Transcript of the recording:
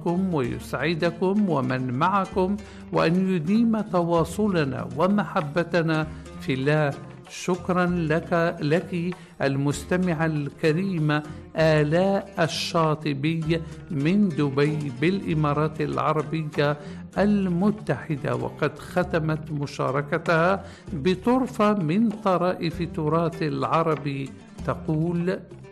يرعاكم ويسعدكم ومن معكم، وأن يديم تواصلنا ومحبتنا في الله. شكرا لك المستمع الكريم آلاء الشاطبي من دبي بالإمارات العربية المتحدة، وقد ختمت مشاركتها بطرفة من طرائف تراث العربي تقول: